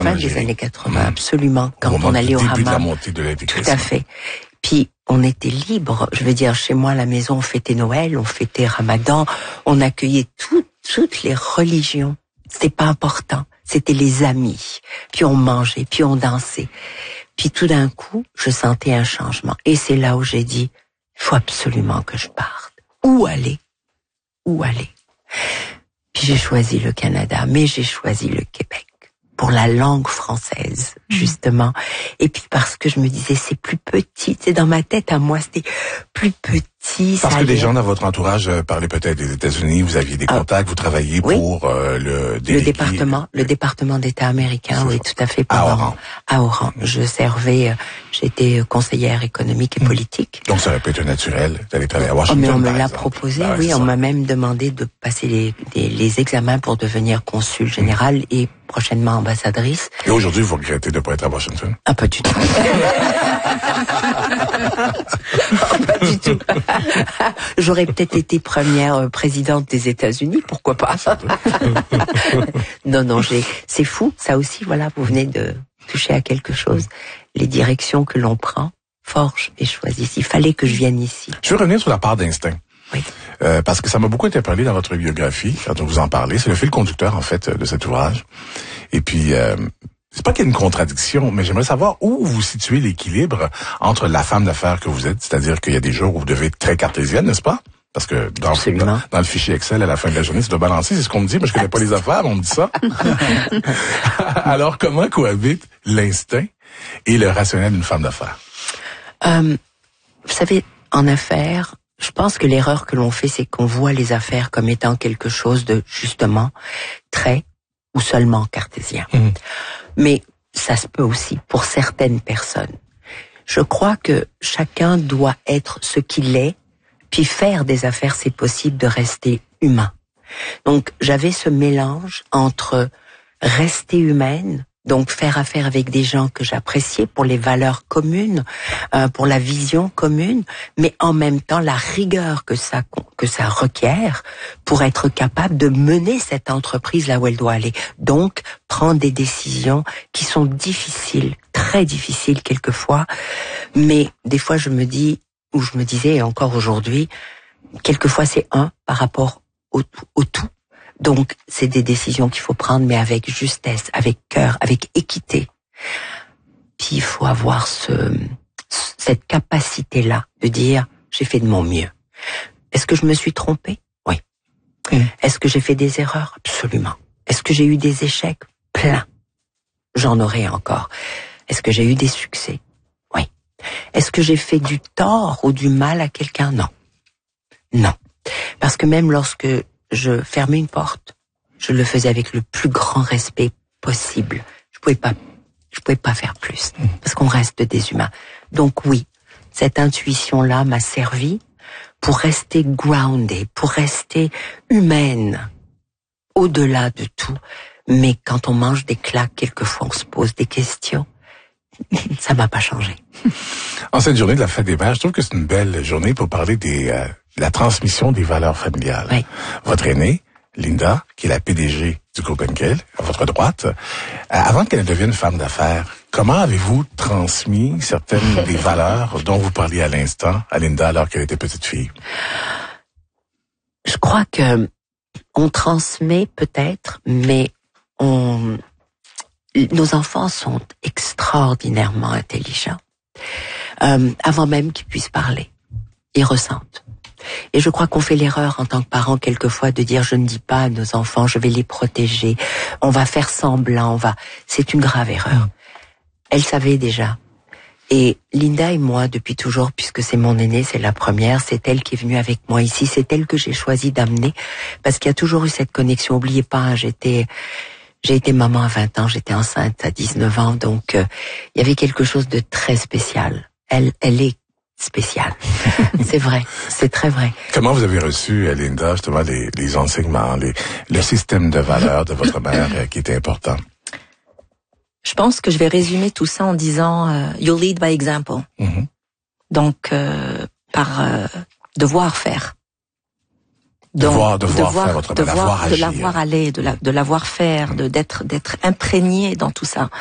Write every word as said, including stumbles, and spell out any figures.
fin des années quatre-vingts, mmh. absolument, quand on allait au hammam. Au début de la montée de l'intégrisme. Tout à fait. Puis, on était libre. Je veux dire, chez moi, à la maison, on fêtait Noël, on fêtait Ramadan, on accueillait tout, toutes les religions. C'était pas important. C'était les amis. Puis on mangeait, puis on dansait. Puis tout d'un coup, je sentais un changement. Et c'est là où j'ai dit, il faut absolument que je parte. Où aller? Où aller? Puis j'ai choisi le Canada, mais j'ai choisi le Québec. Pour la langue française, justement. Et puis parce que je me disais, c'est plus petit. C'est dans ma tête à moi, c'était plus petit. Parce ça que des allait... gens dans votre entourage euh, parlaient peut-être des États-Unis, vous aviez des ah, contacts, vous travailliez oui. pour euh, le délégué... Le département, le département d'État américain, oui, tout à fait. Pendant, à Oran. À Oran. Je servais, j'étais conseillère économique et politique. Donc ça aurait pu être naturel d'aller travailler à Washington. Oh, mais on me l'a exemple. proposé, bah, oui. On m'a même demandé de passer les, les, les examens pour devenir consul général mmh. et prochainement ambassadrice. Et aujourd'hui, vous regrettez de ne pas être à Washington? Ah, pas du tout. oh, pas du tout. J'aurais peut-être été première présidente des États-Unis, pourquoi pas? non, non, j'ai. C'est fou, ça aussi. Voilà, vous venez de toucher à quelque chose. Les directions que l'on prend forgent et choisissent. Il fallait que je vienne ici. Je veux revenir sur la part d'instinct. Oui. Euh, parce que ça m'a beaucoup interpellé dans votre biographie, quand on vous en parlait. C'est le fil conducteur, en fait, de cet ouvrage. Et puis, euh, c'est pas qu'il y ait une contradiction, mais j'aimerais savoir où vous situez l'équilibre entre la femme d'affaires que vous êtes, c'est-à-dire qu'il y a des jours où vous devez être très cartésienne, n'est-ce pas? Parce que dans, dans, dans le fichier Excel, à la fin de la journée, ça doit balancer, c'est ce qu'on me dit, mais je connais pas les affaires, on me dit ça. Alors, comment cohabite l'instinct et le rationnel d'une femme d'affaires? Euh, vous savez, en affaires, je pense que l'erreur que l'on fait, c'est qu'on voit les affaires comme étant quelque chose de, justement, très ou seulement cartésien. Mmh. Mais ça se peut aussi pour certaines personnes. Je crois que chacun doit être ce qu'il est, puis faire des affaires, c'est possible de rester humain. Donc, j'avais ce mélange entre rester humaine, donc faire affaire avec des gens que j'appréciais pour les valeurs communes, euh, pour la vision commune, mais en même temps la rigueur que ça que ça requiert pour être capable de mener cette entreprise là où elle doit aller. Donc prendre des décisions qui sont difficiles, très difficiles quelquefois, mais des fois je me dis, ou je me disais et encore aujourd'hui, quelquefois c'est un par rapport au, au tout. Donc, c'est des décisions qu'il faut prendre, mais avec justesse, avec cœur, avec équité. Puis, il faut avoir ce, cette capacité-là de dire, j'ai fait de mon mieux. Est-ce que je me suis trompée? Oui. Mmh. Est-ce que j'ai fait des erreurs? Absolument. Est-ce que j'ai eu des échecs? Plein. J'en aurai encore. Est-ce que j'ai eu des succès? Oui. Est-ce que j'ai fait du tort ou du mal à quelqu'un? Non. Non. Parce que même lorsque je fermais une porte, je le faisais avec le plus grand respect possible. Je pouvais pas, je pouvais pas faire plus, parce qu'on reste des humains. Donc oui, cette intuition-là m'a servi pour rester grounded, pour rester humaine, au-delà de tout. Mais quand on mange des claques, quelquefois on se pose des questions. Ça m'a pas changé. En cette journée de la fête des mères, je trouve que c'est une belle journée pour parler des euh, la transmission des valeurs familiales. Oui. Votre aînée, Linda, qui est la P D G du groupe Henkel, à votre droite, euh, avant qu'elle ne devienne femme d'affaires, comment avez-vous transmis certaines des valeurs dont vous parliez à l'instant à Linda alors qu'elle était petite fille? Je crois que on transmet peut-être, mais on nos enfants sont extraordinairement intelligents. Euh, avant même qu'ils puissent parler, ils ressentent. Et je crois qu'on fait l'erreur en tant que parents quelquefois de dire je ne dis pas à nos enfants, je vais les protéger, on va faire semblant, on va. C'est une grave erreur. Elle savait déjà. Et Linda et moi, depuis toujours, puisque c'est mon aînée, c'est la première, c'est elle qui est venue avec moi ici, c'est elle que j'ai choisi d'amener, parce qu'il y a toujours eu cette connexion. Oubliez pas, hein, j'étais, j'ai été maman à vingt ans, j'étais enceinte à dix-neuf ans, donc euh, il y avait quelque chose de très spécial. Elle, elle est spéciale. C'est vrai, c'est très vrai. Comment vous avez reçu, Linda, justement, les, les enseignements, les, le système de valeurs de votre mère euh, qui était important? Je pense que je vais résumer tout ça en disant euh, you lead by example. Mm-hmm. Donc, euh, par euh, devoir faire. De Donc, voir, de voir, voir, faire votre, de la voir, voir de agir. la voir aller, de la, de la voir faire, de d'être, d'être imprégné dans tout ça.